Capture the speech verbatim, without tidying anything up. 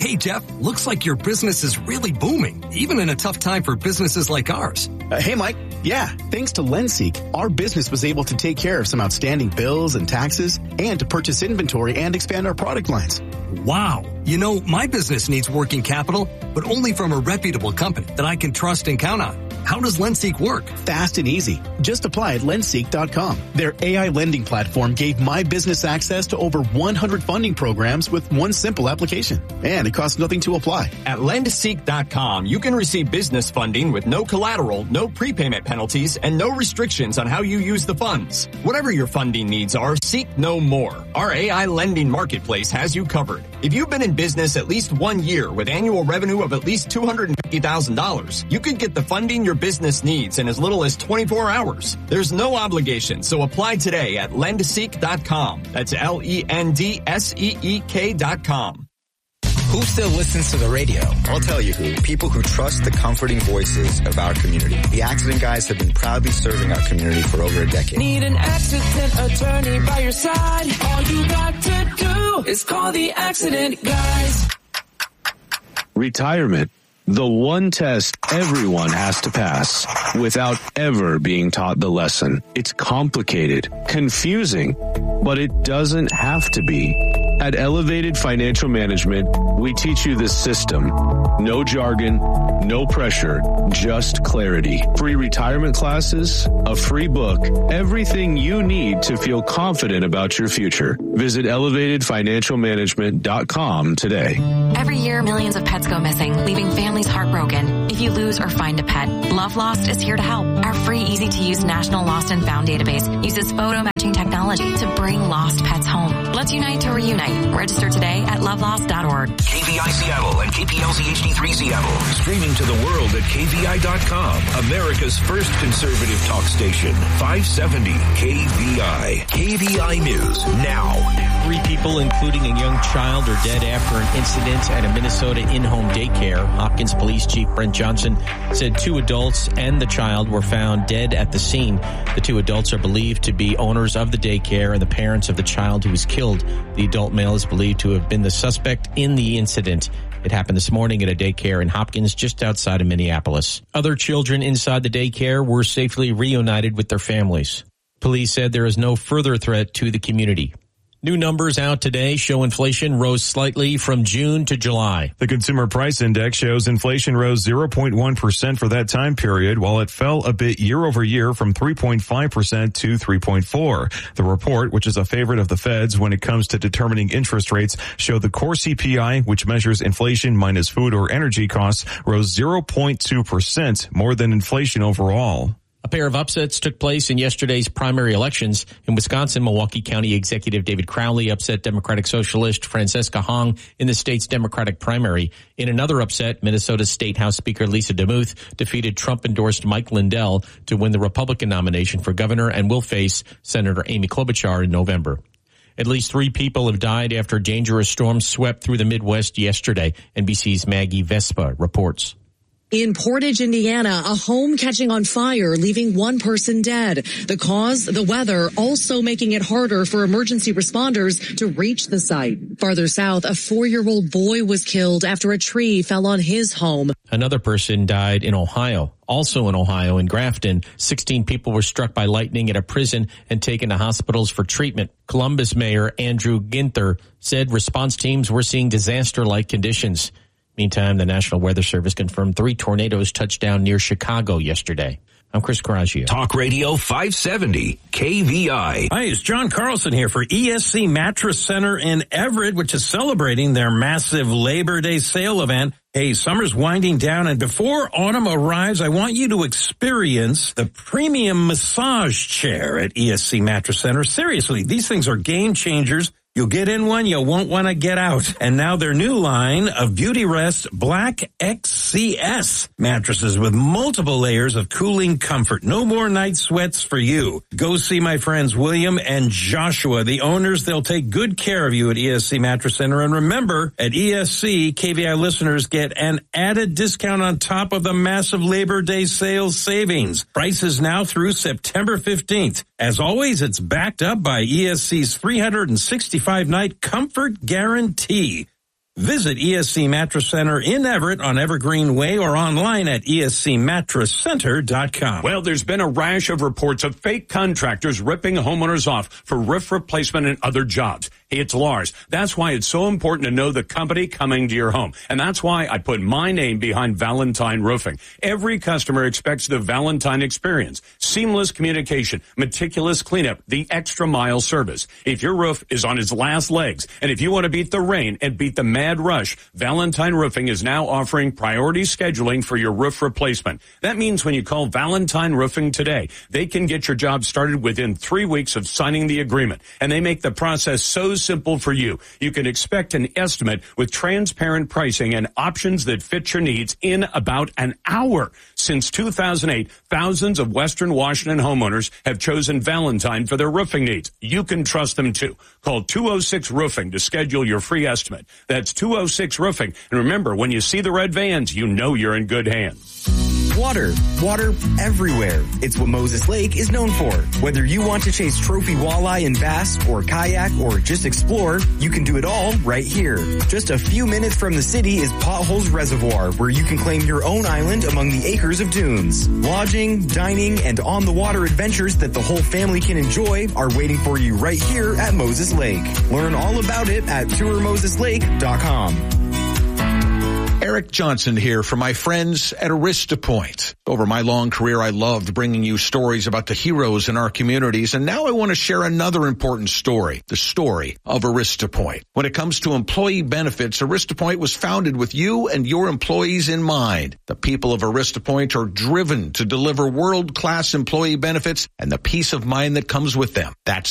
Hey, Jeff, looks like your business is really booming, even in a tough time for businesses like ours. Uh, hey, Mike. Yeah, thanks to LendSeek, our business was able to take care of some outstanding bills and taxes and to purchase inventory and expand our product lines. Wow. You know, my business needs working capital, but only from a reputable company that I can trust and count on. How does LendSeek work? Fast and easy. Just apply at lendseek dot com. Their A I lending platform gave my business access to over one hundred funding programs with one simple application. And it costs nothing to apply. At lendseek dot com, you can receive business funding with no collateral, no prepayment penalties, and no restrictions on how you use the funds. Whatever your funding needs are, seek no more. Our A I lending marketplace has you covered. If you've been in business at least one year with annual revenue of at least two hundred fifty thousand dollars, you can get the funding your business needs in as little as twenty-four hours. There's no obligation, so apply today at lendseek dot com. That's L E N D S E E K dot com. Who still listens to the radio? I'll tell you who. People who trust the comforting voices of our community. The Accident Guys have been proudly serving our community for over a decade. Need an accident attorney by your side? All you got to do is call the Accident Guys. Retirement. The one test everyone has to pass without ever being taught the lesson. It's complicated, confusing, but it doesn't have to be. At Elevated Financial Management, we teach you the system. No jargon, no pressure, just clarity. Free retirement classes, a free book, everything you need to feel confident about your future. Visit elevated financial management dot com today. Every year, millions of pets go missing, leaving families heartbroken. If you lose or find a pet, Love Lost is here to help. Our free, easy-to-use National Lost and Found database uses photo matching technology to bring lost pets home. Let's unite to reunite. Register today at love lost dot org. K V I Seattle and K P L Z H D three Seattle. Streaming to the world at K V I dot com. America's first conservative talk station. five seventy K V I. K V I News now. Three people, including a young child, are dead after an incident at a Minnesota in-home daycare. Hopkins Police Chief Brent Johnson said two adults and the child were found dead at the scene. The two adults are believed to be owners of the daycare and the parents of the child who was killed. The adult male is believed to have been the suspect in the incident. It happened this morning at a daycare in Hopkins, just outside of Minneapolis. Other children inside the daycare were safely reunited with their families. Police said there is no further threat to the community. New numbers out today show inflation rose slightly from June to July. The Consumer Price Index shows inflation rose zero point one percent for that time period, while it fell a bit year over year from three point five percent to three point four. The report, which is a favorite of the Fed's when it comes to determining interest rates, showed the core C P I, which measures inflation minus food or energy costs, rose zero point two percent, more than inflation overall. A pair of upsets took place in yesterday's primary elections. In Wisconsin, Milwaukee County Executive David Crowley upset Democratic Socialist Francesca Hong in the state's Democratic primary. In another upset, Minnesota State House Speaker Lisa DeMuth defeated Trump-endorsed Mike Lindell to win the Republican nomination for governor and will face Senator Amy Klobuchar in November. At least three people have died after a dangerous storm swept through the Midwest yesterday. N B C's Maggie Vespa reports. In Portage, Indiana, a home catching on fire, leaving one person dead. The cause, the weather, also making it harder for emergency responders to reach the site. Farther south, a four-year-old boy was killed after a tree fell on his home. Another person died in Ohio. Also in Ohio, in Grafton, sixteen people were struck by lightning at a prison and taken to hospitals for treatment. Columbus Mayor Andrew Ginther said response teams were seeing disaster-like conditions. Meantime, the National Weather Service confirmed three tornadoes touched down near Chicago yesterday. I'm Chris Coraggio. Talk Radio five seventy K V I. Hi, it's John Carlson here for E S C Mattress Center in Everett, which is celebrating their massive Labor Day sale event. Hey, summer's winding down, and before autumn arrives, I want you to experience the premium massage chair at E S C Mattress Center. Seriously, these things are game changers. You'll get in one, you won't want to get out. And now their new line of Beauty Rest Black X C S mattresses with multiple layers of cooling comfort. No more night sweats for you. Go see my friends William and Joshua, the owners. They'll take good care of you at E S C Mattress Center. And remember, at E S C, K V I listeners get an added discount on top of the massive Labor Day sales savings. Prices now through September fifteenth. As always, it's backed up by E S C's three hundred sixty-five night comfort guarantee. Visit E S C Mattress Center in Everett on Evergreen Way or online at E S C mattress center dot com. Well, there's been a rash of reports of fake contractors ripping homeowners off for roof replacement and other jobs. Hey, it's Lars. That's why it's so important to know the company coming to your home. And that's why I put my name behind Valentine Roofing. Every customer expects the Valentine experience. Seamless communication, meticulous cleanup, the extra mile service. If your roof is on its last legs, and if you want to beat the rain and beat the mad rush, Valentine Roofing is now offering priority scheduling for your roof replacement. That means when you call Valentine Roofing today, they can get your job started within three weeks of signing the agreement. And they make the process so simple for you. You can expect an estimate with transparent pricing and options that fit your needs in about an hour. Since two thousand eight, thousands of Western Washington homeowners have chosen Valentine for their roofing needs. You can trust them too. Call two oh six Roofing to schedule your free estimate. That's two oh six Roofing. And remember, when you see the red vans, you know you're in good hands. Water. Water everywhere. It's what Moses Lake is known for. Whether you want to chase trophy walleye and bass or kayak or just explore, you can do it all right here. Just a few minutes from the city is Potholes Reservoir, where you can claim your own island among the acres of dunes. Lodging, dining, and on-the-water adventures that the whole family can enjoy are waiting for you right here at Moses Lake. Learn all about it at tour moses lake dot com. Eric Johnson here for my friends at Arista Point. Over my long career, I loved bringing you stories about the heroes in our communities, and now I want to share another important story, the story of Arista Point. When it comes to employee benefits, Arista Point was founded with you and your employees in mind. The people of Arista Point are driven to deliver world-class employee benefits and the peace of mind that comes with them. That's